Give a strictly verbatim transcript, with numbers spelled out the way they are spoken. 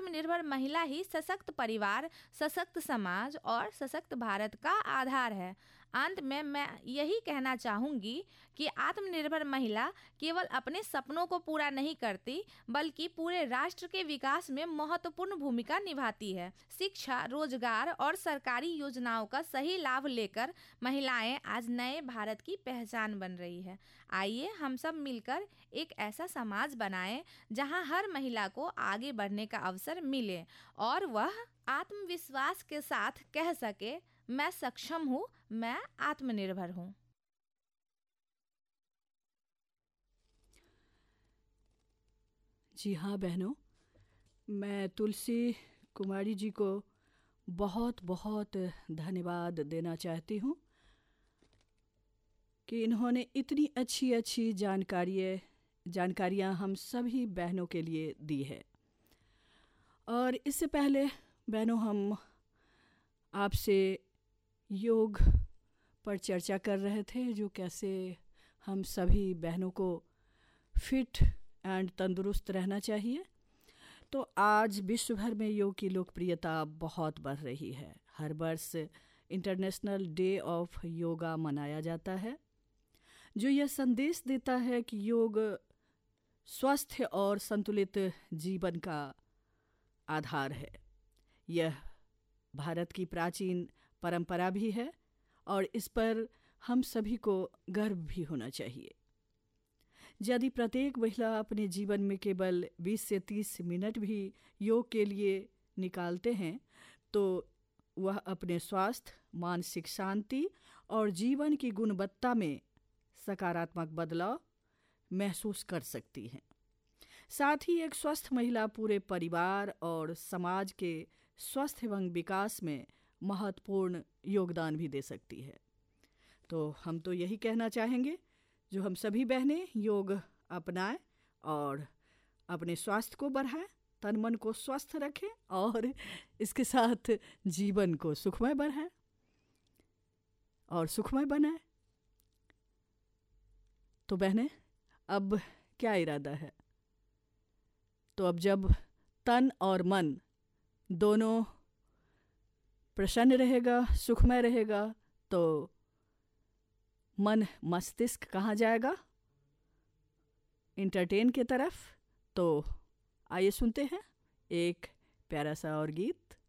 आत्मनिर्भर महिला ही सशक्त परिवार, सशक्त समाज और सशक्त भारत का आधार है। अंत में मैं यही कहना चाहूँगी कि आत्मनिर्भर महिला केवल अपने सपनों को पूरा नहीं करती, बल्कि पूरे राष्ट्र के विकास में महत्वपूर्ण भूमिका निभाती है। शिक्षा, रोजगार और सरकारी योजनाओं का सही लाभ लेकर महिलाएं आज नए भारत की पहचान बन रही है। आइए हम सब मिलकर एक ऐसा समाज बनाएं जहां हर महिला को आगे बढ़ने का अवसर मिले और वह आत्मविश्वास के साथ कह सके, मैं सक्षम हूँ, मैं आत्मनिर्भर हूँ। जी हाँ बहनों, मैं तुलसी कुमारी जी को बहुत बहुत धन्यवाद देना चाहती हूँ कि इन्होंने इतनी अच्छी अच्छी जानकारियाँ जानकारियाँ हम सभी बहनों के लिए दी है। और इससे पहले बहनों, हम आपसे योग पर चर्चा कर रहे थे, जो कैसे हम सभी बहनों को फिट एंड तंदुरुस्त रहना चाहिए। तो आज विश्व भर में योग की लोकप्रियता बहुत बढ़ रही है। हर वर्ष इंटरनेशनल डे ऑफ योगा मनाया जाता है, जो यह संदेश देता है कि योग स्वस्थ और संतुलित जीवन का आधार है। यह भारत की प्राचीन परंपरा भी है और इस पर हम सभी को गर्व भी होना चाहिए। यदि प्रत्येक महिला अपने जीवन में केवल बीस से तीस मिनट भी योग के लिए निकालते हैं, तो वह अपने स्वास्थ्य, मानसिक शांति और जीवन की गुणवत्ता में सकारात्मक बदलाव महसूस कर सकती हैं। साथ ही एक स्वस्थ महिला पूरे परिवार और समाज के स्वस्थ एवं विकास में महत्वपूर्ण योगदान भी दे सकती है। तो हम तो यही कहना चाहेंगे, जो हम सभी बहनें योग अपनाएं और अपने स्वास्थ्य को बढ़ाएं, तन मन को स्वस्थ रखें और इसके साथ जीवन को सुखमय बढ़ाएं और सुखमय बनाएं। तो बहनें, अब क्या इरादा है? तो अब जब तन और मन दोनों प्रसन्न रहेगा, सुखमय रहेगा, तो मन मस्तिष्क कहाँ जाएगा? एंटरटेन की तरफ। तो आइए सुनते हैं एक प्यारा सा और गीत।